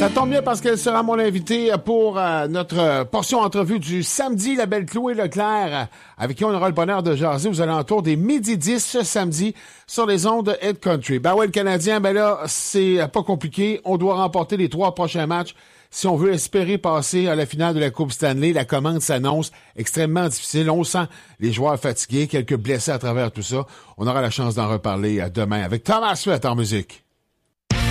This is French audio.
Ça tombe bien parce qu'elle sera mon invitée pour notre portion entrevue du samedi, la belle Chloé Leclerc, avec qui on aura le bonheur de jaser aux alentours des 12h10 ce samedi sur les ondes de Hit Country. Ben ouais, le Canadien, ben là, c'est pas compliqué. On doit remporter les 3 prochains matchs si on veut espérer passer à la finale de la Coupe Stanley. La commande s'annonce extrêmement difficile. On sent les joueurs fatigués, quelques blessés à travers tout ça. On aura la chance d'en reparler demain avec Thomas Sweat en musique.